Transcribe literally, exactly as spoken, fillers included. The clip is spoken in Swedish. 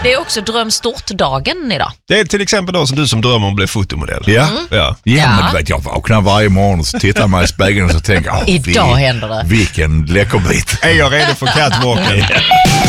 Det är också dröm stort-dagen idag. Det är till exempel då som du som drömmer om att bli fotomodell. Ja, Mm. ja. ja men du vet, jag vaknar varje morgon och så tittar man i spegeln och så tänker jag, Idag händer det. Vilken läckerbit. Är jag redo för catwalken?